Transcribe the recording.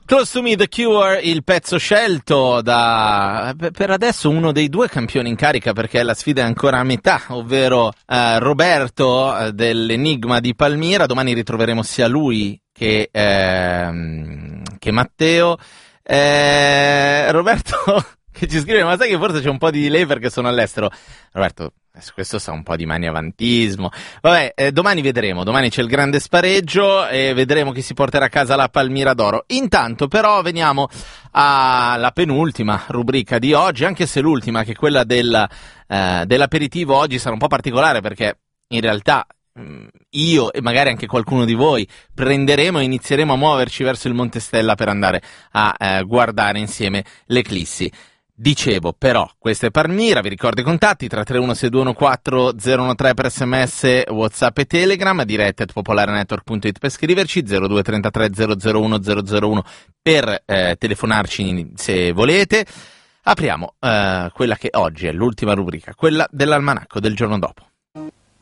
Close to Me, The Cure, il pezzo scelto da, per adesso, uno dei due campioni in carica, perché la sfida è ancora a metà, ovvero Roberto dell'Enigma di Palmira. Domani ritroveremo sia lui che Matteo. Roberto che ci scrive: ma sai che forse c'è un po' di delay perché sono all'estero? Roberto, questo sa un po' di maniavantismo. Vabbè, domani vedremo. Domani c'è il grande spareggio e vedremo chi si porterà a casa la Palmira d'Oro. Intanto però veniamo alla penultima rubrica di oggi, anche se l'ultima, che è quella dell'aperitivo, oggi sarà un po' particolare perché in realtà io e magari anche qualcuno di voi prenderemo e inizieremo a muoverci verso il Monte Stella per andare a guardare insieme l'eclissi. Dicevo, però, questo è Palmira, vi ricordo i contatti: 331-6214-013 per sms, whatsapp e telegram, diretta@popolarenetwork.it per scriverci, 0233 001 001 per telefonarci se volete. Apriamo quella che oggi è l'ultima rubrica, quella dell'almanacco del giorno dopo.